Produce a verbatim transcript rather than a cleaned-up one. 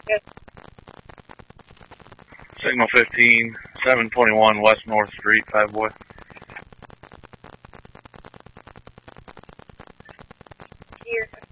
Yes. Signal fifteen, seven twenty-one West North Street, five boy. Here.